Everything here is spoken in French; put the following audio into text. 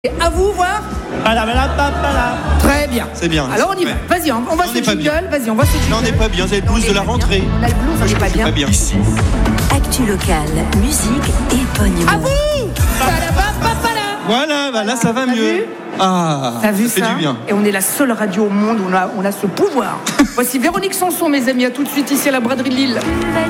À vous, voir. Très bien. C'est bien. Alors on y va. Vas-y, on voit ce jingle. Vas-y, on voit ce jingle. Non, on n'est pas bien. Vous avez le blues de la rentrée. On a le blues, on n'est pas bien. Ici. Actu locale, musique et bonne humeur. À vous. Voilà, là ça va mieux. T'as vu ça fait ça du bien. Et on est la seule radio au monde où on a ce pouvoir. Voici Véronique Sanson, mes amis. À tout de suite ici à la braderie de Lille.